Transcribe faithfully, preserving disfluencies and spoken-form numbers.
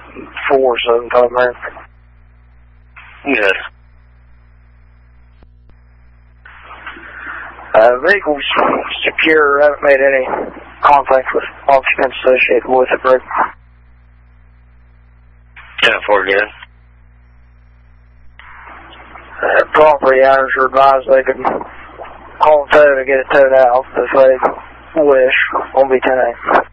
four seven five man. Yes. Uh, vehicle's secure. I haven't made any contact with occupants associated with it, right? Yeah, for good. Uh, property owners are advised they can call tow to get it towed out if they wish on B ten A.